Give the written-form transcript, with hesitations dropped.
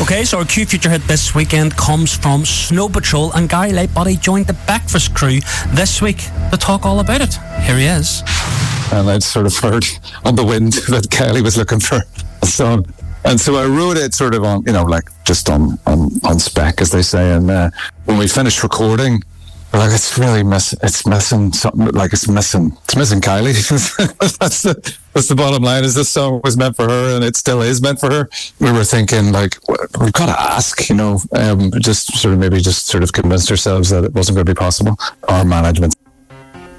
Okay, so our Q Future hit this weekend comes from Snow Patrol, and Gary Lightbody joined the Breakfast Crew this week to talk all about it. Here he is. And I'd sort of heard on the wind that Kylie was looking for a song. And so I wrote it sort of on, just on spec, as they say. And when we finished recording, we're like, it's missing something, like it's missing Kylie. That's the bottom line, is this song was meant for her, and it still is meant for her. We were thinking, like, we've got to ask, just sort of convinced ourselves that it wasn't going to be possible. Our management